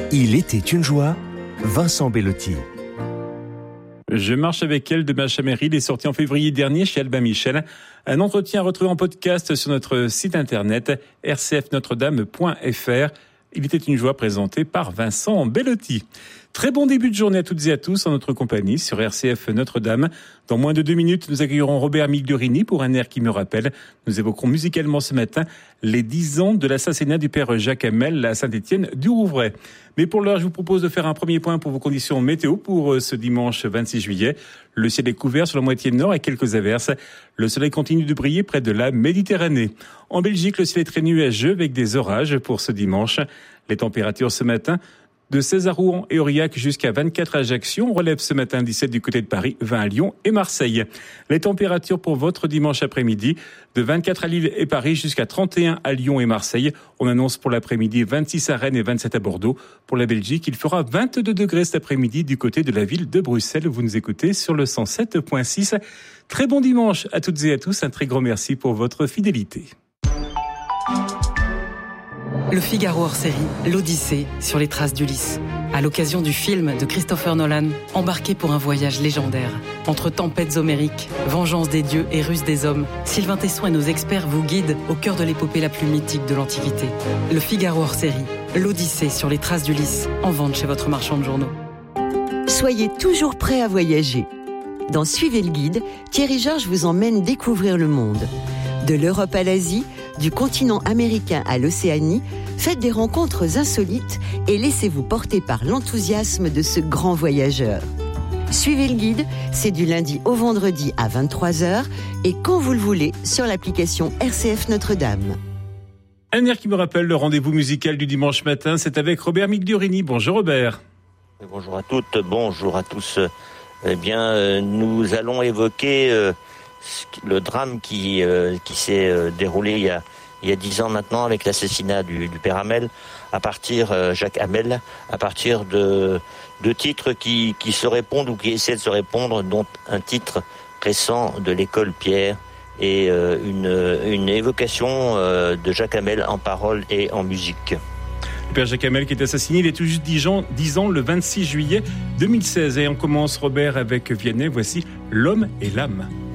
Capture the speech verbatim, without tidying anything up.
Il était une joie, Vincent Bellotti. Je marche avec elle de Macha Merrill est sorti en février dernier chez Albin Michel. Un entretien retrouvé en podcast sur notre site internet r c f notre dame point f r. Il était une joie présenté par Vincent Bellotti. Très bon début de journée à toutes et à tous en notre compagnie sur R C F Notre-Dame. Dans moins de deux minutes, nous accueillerons Robert Migliorini pour un air qui me rappelle. Nous évoquerons musicalement ce matin les dix ans de l'assassinat du père Jacques Hamel à Saint-Étienne du Rouvray. Mais pour l'heure, je vous propose de faire un premier point pour vos conditions météo pour ce dimanche vingt-six juillet. Le ciel est couvert sur la moitié nord et quelques averses. Le soleil continue de briller près de la Méditerranée. En Belgique, le ciel est très nuageux avec des orages pour ce dimanche. Les températures ce matin, de seize à Rouen et Aurillac jusqu'à vingt-quatre à Ajaccio. On relève ce matin dix-sept du côté de Paris, vingt à Lyon et Marseille. Les températures pour votre dimanche après-midi, de vingt-quatre à Lille et Paris jusqu'à trente et un à Lyon et Marseille. On annonce pour l'après-midi vingt-six à Rennes et vingt-sept à Bordeaux. Pour la Belgique, il fera vingt-deux degrés cet après-midi du côté de la ville de Bruxelles. Vous nous écoutez sur le cent sept point six. Très bon dimanche à toutes et à tous. Un très grand merci pour votre fidélité. Le Figaro hors série, l'Odyssée sur les traces d'Ulysse. À l'occasion du film de Christopher Nolan, embarqué pour un voyage légendaire. Entre tempêtes homériques, vengeance des dieux et ruse des hommes, Sylvain Tesson et nos experts vous guident au cœur de l'épopée la plus mythique de l'Antiquité. Le Figaro hors série, l'Odyssée sur les traces d'Ulysse, en vente chez votre marchand de journaux. Soyez toujours prêts à voyager. Dans Suivez le guide, Thierry Georges vous emmène découvrir le monde. De l'Europe à l'Asie, du continent américain à l'Océanie, faites des rencontres insolites et laissez-vous porter par l'enthousiasme de ce grand voyageur. Suivez le guide, c'est du lundi au vendredi à vingt-trois heures et quand vous le voulez sur l'application R C F Notre-Dame. Un air qui me rappelle le rendez-vous musical du dimanche matin, c'est avec Robert Migliorini. Bonjour Robert. Bonjour à toutes, bonjour à tous. Eh bien, nous allons évoquer euh, le drame qui, euh, qui s'est euh, déroulé il y a il y a dix ans maintenant avec l'assassinat du, du père Hamel, à partir euh, Jacques Hamel, à partir de, de titres qui, qui se répondent ou qui essaient de se répondre, dont un titre récent de l'école Pierre et euh, une, une évocation euh, de Jacques Hamel en paroles et en musique. Le père Jacques Hamel qui est assassiné, il est tout juste dix ans, dix ans le vingt-six juillet deux mille seize. Et on commence Robert avec Vianney, voici L'homme et l'âme.